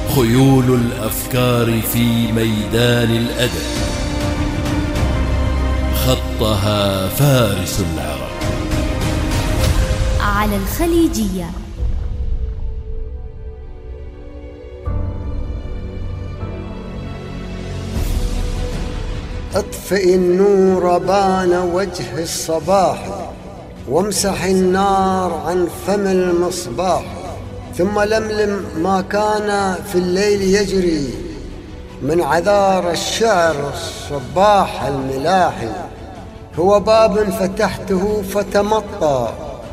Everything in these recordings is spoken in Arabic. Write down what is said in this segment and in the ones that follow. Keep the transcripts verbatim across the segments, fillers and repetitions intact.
خيول الأفكار في ميدان الأدب، خطها فارس العرب. على الخليجية. اطفئ النور بان وجه الصباح، وامسح النار عن فم المصباح، ثم لملم ما كان في الليل يجري من عذار الشعر الصباح الملاحي. هو باب فتحته فتمطى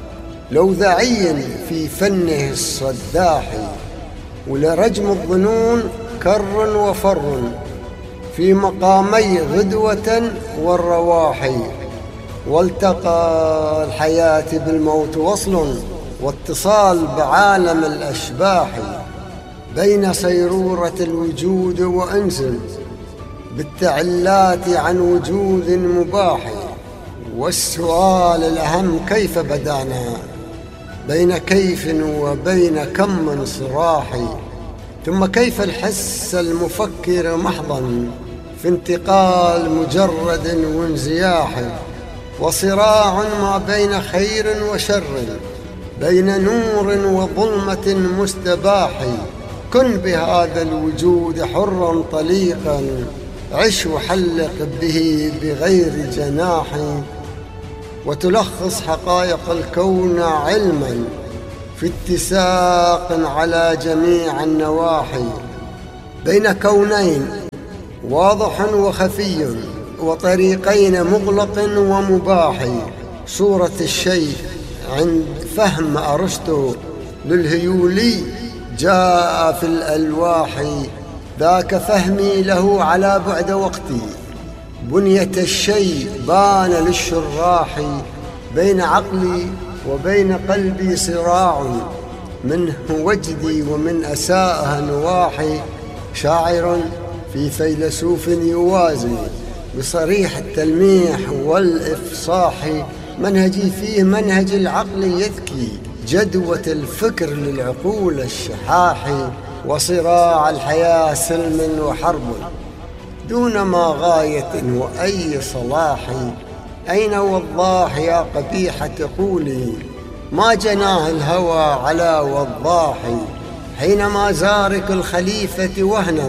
لوذعي في فنه الصداح، ولرجم الظنون كر وفر في مقامي غدوة والرواحي. والتقى الحياة بالموت وصل، واتصال بعالم الأشباح، بين صيرورة الوجود وأنس بالتعلات عن وجود مباح. والسؤال الأهم كيف بدانا بين كيف وبين كم من صراح، ثم كيف الحس المفكر محضا في انتقال مجرد وانزياح، وصراع ما بين خير وشر بين نور وظلمة مستباح. كن بهذا الوجود حرا طليقا، عش وحلق به بغير جناح، وتلخص حقائق الكون علما في اتساق على جميع النواحي، بين كونين واضح وخفي وطريقين مغلق ومباح. صورة الشيء عند فهم أرسطو للهيولي جاء في الألواح، ذاك فهمي له على بعد وقتي. بنية الشيء بان للشراح، بين عقلي وبين قلبي صراع، منه وجدي ومن أساءها نواحي. شاعر في فيلسوف يوازي بصريح التلميح والإفصاح، منهجي فيه منهج العقل يذكي جدوة الفكر للعقول الشحاح. وصراع الحياة سلم وحرب دون ما غاية وأي صلاح. أين وضاح يا قبيحة قولي، ما جناه الهوى على وضاح. حينما زارك الخليفة وهنا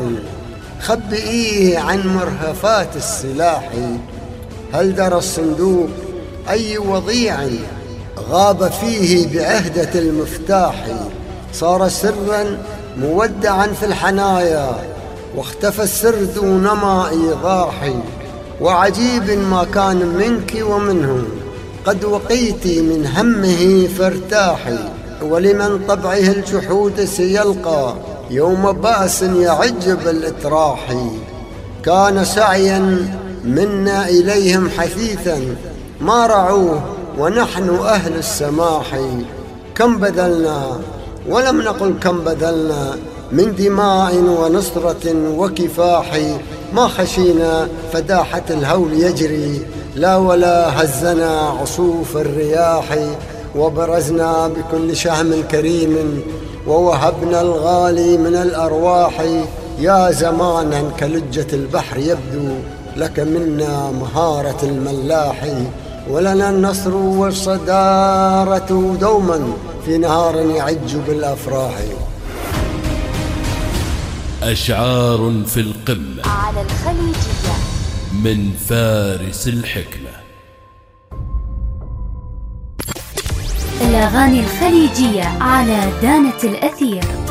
خبئيه عن مرهفات السلاح. هل درى الصندوق أي وضيع غاب فيه بعهدة المفتاح. صار سرا مودعا في الحنايا، واختفى السر دون ما إيضاح. وعجيب ما كان منك ومنه قد وقيت من همه فارتاحي. ولمن طبعه الجحود سيلقى يوم بأس يعج بالإتراح. كان سعيا منا إليهم حثيثا ما رعوه ونحن أهل السماح. كم بذلنا ولم نقل كم بذلنا من دماء ونصرة وكفاح. ما خشينا فداحة الهول يجري، لا ولا هزنا عصوف الرياح. وبرزنا بكل شهم كريم ووهبنا الغالي من الأرواح. يا زمانا كلجة البحر يبدو لك منا مهارة الملاح. ولنا النصر والصدارة دوما في نهار يعج بالأفراح. أشعار في القمة على الخليجية من فارس الحكمة. الأغاني الخليجية على دانة الأثير.